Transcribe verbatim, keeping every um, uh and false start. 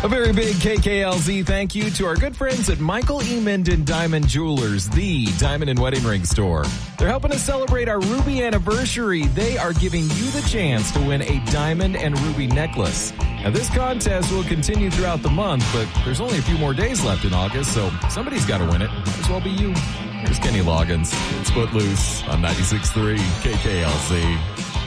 A very big K K L Z thank you to our good friends at Michael E. Minden Diamond Jewelers, the diamond and wedding ring store. They're helping us celebrate our Ruby anniversary. They are giving you the chance to win a diamond and ruby necklace. Now, this contest will continue throughout the month, but there's only a few more days left in August, so somebody's got to win it. Might as well be you. Here's Kenny Loggins. It's Footloose on ninety-six point three K K L Z.